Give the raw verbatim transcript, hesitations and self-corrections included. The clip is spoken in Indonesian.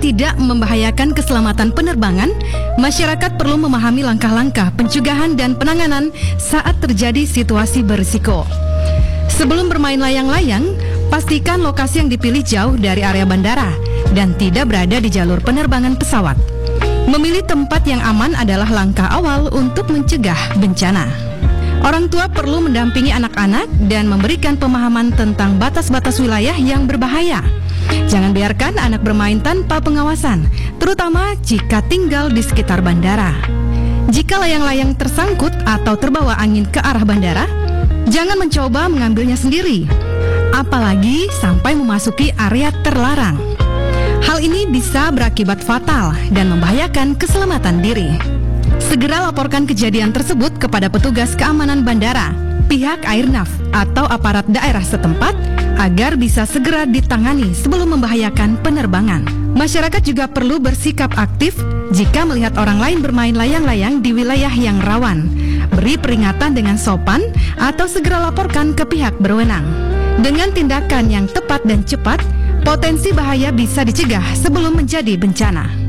tidak membahayakan keselamatan penerbangan, masyarakat perlu memahami langkah-langkah pencegahan dan penanganan saat terjadi situasi berisiko. Sebelum bermain layang-layang, pastikan lokasi yang dipilih jauh dari area bandara dan tidak berada di jalur penerbangan pesawat. Memilih tempat yang aman adalah langkah awal untuk mencegah bencana. Orang tua perlu mendampingi anak-anak dan memberikan pemahaman tentang batas-batas wilayah yang berbahaya. Jangan biarkan anak bermain tanpa pengawasan, terutama jika tinggal di sekitar bandara. Jika layang-layang tersangkut atau terbawa angin ke arah bandara, jangan mencoba mengambilnya sendiri, apalagi sampai memasuki area terlarang. Hal ini bisa berakibat fatal dan membahayakan keselamatan diri. Segera laporkan kejadian tersebut kepada petugas keamanan bandara, pihak Airnav, atau aparat daerah setempat agar bisa segera ditangani sebelum membahayakan penerbangan. Masyarakat juga perlu bersikap aktif jika melihat orang lain bermain layang-layang di wilayah yang rawan. Beri peringatan dengan sopan atau segera laporkan ke pihak berwenang. Dengan tindakan yang tepat dan cepat, potensi bahaya bisa dicegah sebelum menjadi bencana.